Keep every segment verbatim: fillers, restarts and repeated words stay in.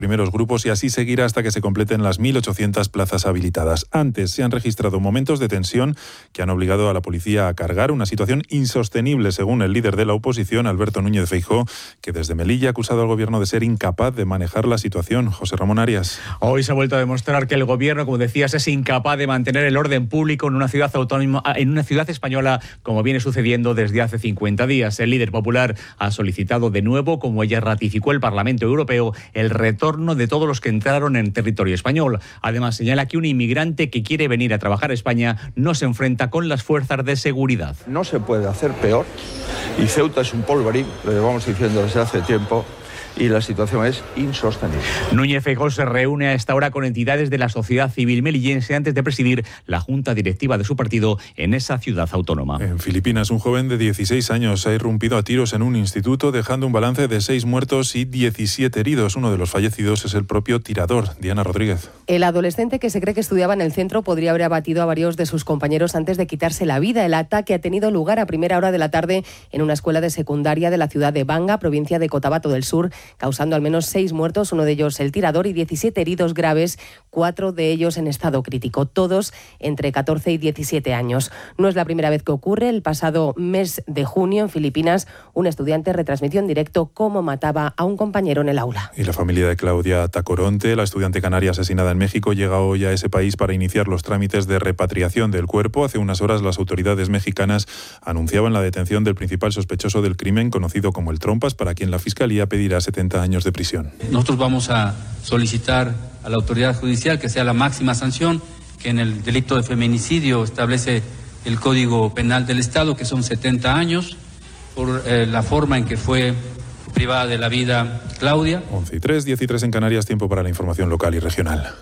primeros grupos y así seguirá hasta que se completen las mil ochocientas plazas habilitadas. Antes se han registrado momentos de tensión que han obligado a la policía a cargar, una situación insostenible según el líder de la oposición, Alberto Núñez Feijóo, que desde Melilla ha acusado al gobierno de ser incapaz de manejar la situación. José Ramón Arias. Hoy se ha vuelto a demostrar que el gobierno, como decías, es incapaz de mantener el orden público en una ciudad autónoma, en una ciudad española, como viene sucediendo desde hace cincuenta días. El líder popular ha solicitado de nuevo, como ya ratificó el Parlamento Europeo, el retorno de todos los que entraron en territorio español. Además, señala que un inmigrante que quiere venir a trabajar a España no se enfrenta con las fuerzas de seguridad. No se puede hacer peor y Ceuta es un polvorín, lo llevamos diciendo desde hace tiempo, y la situación es insostenible. Núñez Feijóo se reúne a esta hora con entidades de la sociedad civil melillense antes de presidir la junta directiva de su partido en esa ciudad autónoma. En Filipinas, un joven de dieciséis años ha irrumpido a tiros en un instituto, dejando un balance de seis muertos y diecisiete heridos. Uno de los fallecidos es el propio tirador, Diana Rodríguez. El adolescente, que se cree que estudiaba en el centro, podría haber abatido a varios de sus compañeros antes de quitarse la vida. El ataque ha tenido lugar a primera hora de la tarde en una escuela de secundaria de la ciudad de Banga, provincia de Cotabato del Sur, causando al menos seis muertos, uno de ellos el tirador, y diecisiete heridos graves, cuatro de ellos en estado crítico, todos entre catorce y diecisiete años. No es la primera vez que ocurre. El pasado mes de junio, en Filipinas, un estudiante retransmitió en directo cómo mataba a un compañero en el aula. Y la familia de Claudia Tacoronte, la estudiante canaria asesinada en México, llega hoy a ese país para iniciar los trámites de repatriación del cuerpo. Hace unas horas las autoridades mexicanas anunciaban la detención del principal sospechoso del crimen, conocido como el Trompas, para quien la Fiscalía pedirá setenta años de prisión. Nosotros vamos a solicitar a la autoridad judicial que sea la máxima sanción, que en el delito de feminicidio establece el Código Penal del Estado, que son setenta años, por eh, la forma en que fue privada de la vida Claudia. once y tres, diez y tres en Canarias, tiempo para la información local y regional.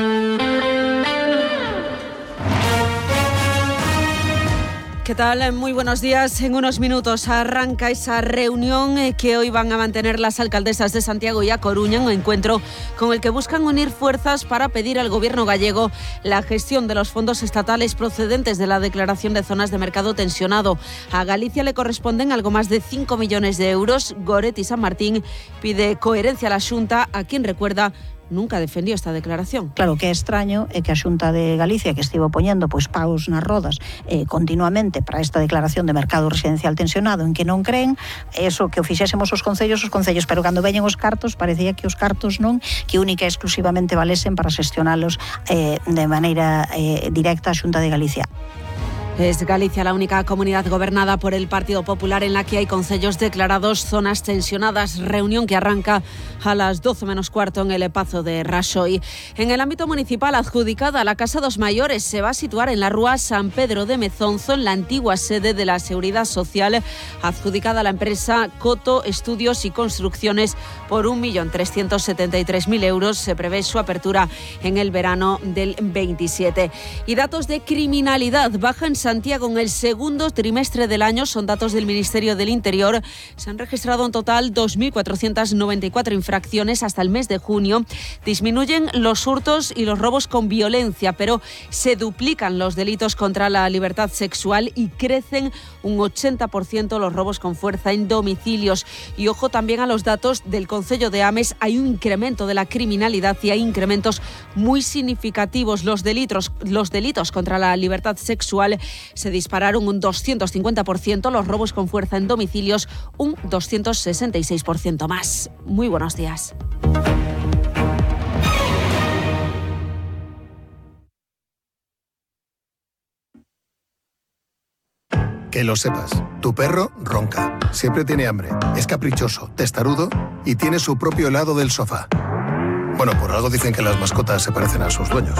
¿Qué tal? Muy buenos días. En unos minutos arranca esa reunión que hoy van a mantener las alcaldesas de Santiago y A Coruña, un encuentro con el que buscan unir fuerzas para pedir al gobierno gallego la gestión de los fondos estatales procedentes de la declaración de zonas de mercado tensionado. A Galicia le corresponden algo más de cinco millones de euros. Goretti San Martín pide coherencia a la Xunta, a quien recuerda nunca defendió esta declaración. Claro que é extraño é que a Xunta de Galicia, que estivo poñendo pois paus nas rodas eh, continuamente para esta declaración de mercado residencial tensionado en que non creen, eso que o fixésemos os concellos, os concellos, pero cando veñen os cartos, parecía que os cartos non, que única e exclusivamente valesen para xestionalos eh, de maneira eh, directa a Xunta de Galicia. Es Galicia la única comunidad gobernada por el Partido Popular en la que hay concellos declarados zonas tensionadas. Reunión que arranca a las doce menos cuarto en el Pazo de Raxoi. En el ámbito municipal, adjudicada la Casa dos Mayores se va a situar en la Rúa San Pedro de Mezonzo, en la antigua sede de la Seguridad Social, adjudicada a la empresa Coto Estudios y Construcciones por un millón trescientos setenta y tres mil euros. Se prevé su apertura en el verano del veintisiete. Y datos de criminalidad. Baja en Santiago en el segundo trimestre del año, son datos del Ministerio del Interior. Se han registrado en total dos mil cuatrocientas noventa y cuatro infracciones hasta el mes de junio. Disminuyen los hurtos y los robos con violencia, pero se duplican los delitos contra la libertad sexual y crecen un ochenta por ciento los robos con fuerza en domicilios. Y ojo también a los datos del Concello de Ames. Hay un incremento de la criminalidad y hay incrementos muy significativos. Los delitos, los delitos contra la libertad sexual se dispararon un doscientos cincuenta por ciento, los robos con fuerza en domicilios un doscientos sesenta y seis por ciento más. Muy buenos días. Que lo sepas, tu perro ronca, siempre tiene hambre, es caprichoso, testarudo y tiene su propio lado del sofá. Bueno, por algo dicen que las mascotas se parecen a sus dueños.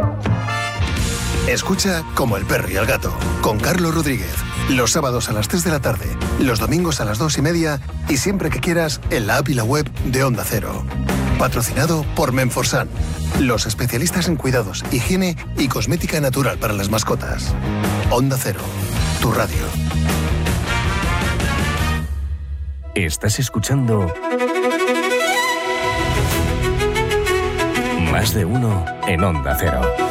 Escucha Como el perro y el gato, con Carlos Rodríguez. Los sábados a las tres de la tarde, los domingos a las dos y media y siempre que quieras en la app y la web de Onda Cero. Patrocinado por Menforsan, los especialistas en cuidados, higiene y cosmética natural para las mascotas. Onda Cero, tu radio. Estás escuchando Más de Uno en Onda Cero.